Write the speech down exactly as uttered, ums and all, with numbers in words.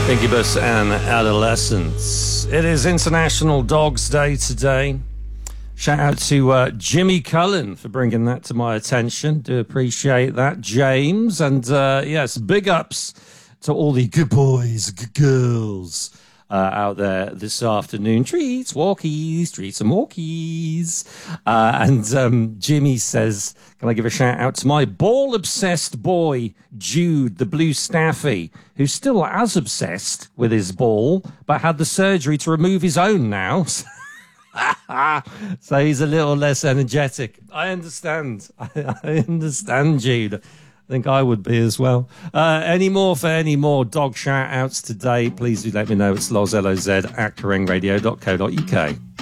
Incubus and Adolescence. It is International Dogs Day today. Shout out to uh, Jimmy Cullen for bringing that to my attention. Do appreciate that, James. And uh, yes, big ups to all the good boys, good girls uh, out there this afternoon. Treats, walkies, treats and walkies. Uh, and um, Jimmy says, can I give a shout out to my ball-obsessed boy, Jude, the blue staffy, who's still as obsessed with his ball, but had the surgery to remove his own now. So he's a little less energetic. I understand. I, I understand, Jude. I think I would be as well. Uh, any more for any more dog shout outs today, please do let me know. It's loz, L O Z, at kerrang radio dot co dot uk.